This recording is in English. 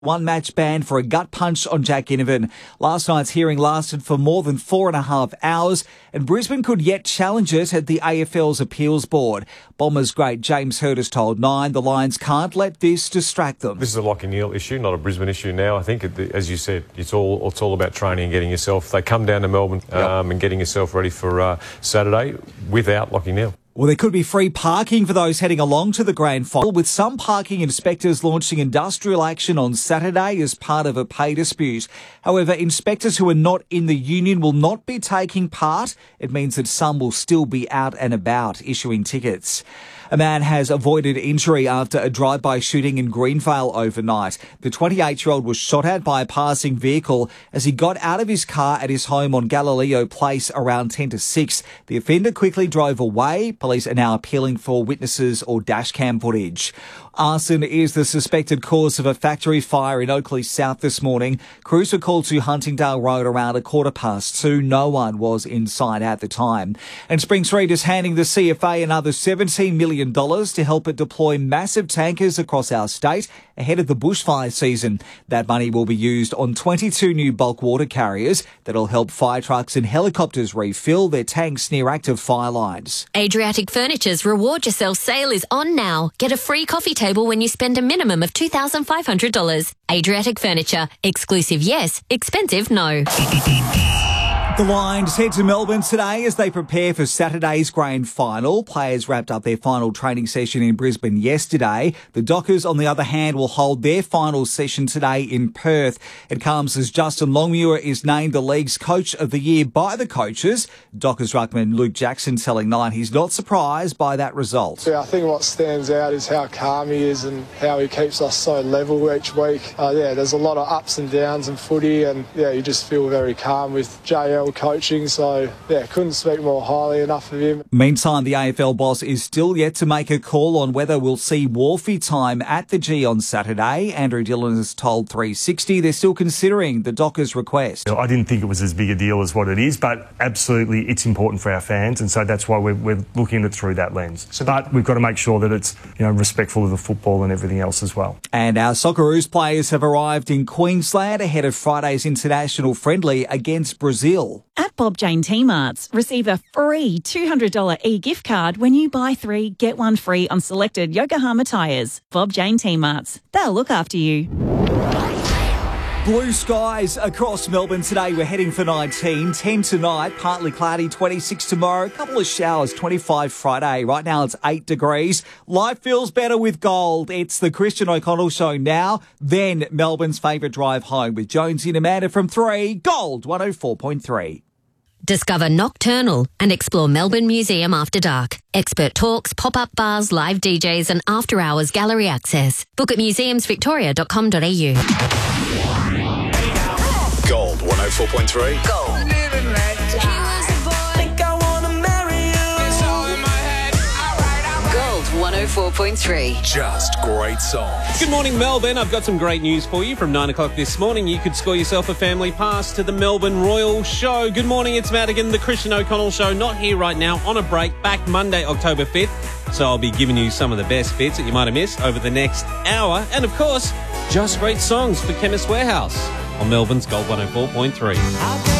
One-match ban for a gut punch on Jack Ginnivan. Last night's hearing lasted for more than 4.5 hours, and Brisbane could yet challenge it at the AFL's appeals board. Bombers great James Hird has told Nine the Lions can't let this distract them. This is a Lachie Neale issue, not a Brisbane issue now. I think, as you said, it's all about training and getting yourself. They come down to Melbourne and getting yourself ready for Saturday without Lachie Neale. Well, there could be free parking for those heading along to the grand final, with some parking inspectors launching industrial action on Saturday as part of a pay dispute. However, inspectors who are not in the union will not be taking part. It means that some will still be out and about issuing tickets. A man has avoided injury after a drive-by shooting in Greenvale overnight. The 28-year-old was shot at by a passing vehicle as he got out of his car at his home on Galileo Place around 10 to 6. The offender quickly drove away. Police are now appealing for witnesses or dashcam footage. Arson is the suspected cause of a factory fire in Oakleigh South this morning. Crews were called to Huntingdale Road around 2:15. No one was inside at the time. And Spring Street is handing the CFA another $17 million to help it deploy massive tankers across our state ahead of the bushfire season. That money will be used on 22 new bulk water carriers that'll help fire trucks and helicopters refill their tanks near active fire lines. Adriatic Furniture's Reward Yourself sale is on now. Get a free coffee table when you spend a minimum of $2,500. Adriatic Furniture. Exclusive yes, expensive no. The Lions head to Melbourne today as they prepare for Saturday's grand final. Players wrapped up their final training session in Brisbane yesterday. The Dockers, on the other hand, will hold their final session today in Perth. It comes as Justin Longmuir is named the league's Coach of the Year by the coaches. Dockers ruckman Luke Jackson telling Nine he's not surprised by that result. Yeah, I think what stands out is how calm he is and how he keeps us so level each week. There's a lot of ups and downs in footy, and you just feel very calm with JL coaching, so couldn't speak more highly enough of him. Meantime, the AFL boss is still yet to make a call on whether we'll see Wharfie time at the G on Saturday. Andrew Dillon has told 360 they're still considering the Dockers' request. I didn't think it was as big a deal as what it is, but absolutely it's important for our fans, and so that's why we're looking at it through that lens. But we've got to make sure that it's respectful of the football and everything else as well. And our Socceroos players have arrived in Queensland ahead of Friday's international friendly against Brazil. At Bob Jane T-Marts, receive a free $200 e-gift card when you buy 3, get 1 free on selected Yokohama tyres. Bob Jane T-Marts. They'll look after you. Blue skies across Melbourne today. We're heading for 19. 10 tonight, partly cloudy, 26 tomorrow. A couple of showers, 25 Friday. Right now it's 8 degrees. Life feels better with gold. It's the Christian O'Connell Show now. Then Melbourne's favourite drive home with Jonesy and Amanda from 3. Gold 104.3. Discover Nocturnal and explore Melbourne Museum after dark. Expert talks, pop-up bars, live DJs and after-hours gallery access. Book at museumsvictoria.com.au. Gold 104.3. Gold. Gold 104.3. Just great songs. Good morning, Melbourne. I've got some great news for you. From 9 o'clock this morning, you could score yourself a family pass to the Melbourne Royal Show. Good morning, it's Madigan, the Christian O'Connell Show. Not here right now, on a break. Back Monday, October 5th. So I'll be giving you some of the best bits that you might have missed over the next hour. And, of course, just great songs for Chemist Warehouse on Melbourne's Gold 104.3.